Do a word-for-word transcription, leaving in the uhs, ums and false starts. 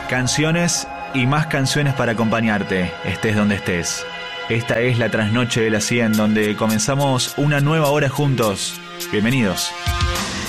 Canciones y más canciones para acompañarte, estés donde estés. Esta es la trasnoche de la cien, donde comenzamos una nueva hora juntos. Bienvenidos.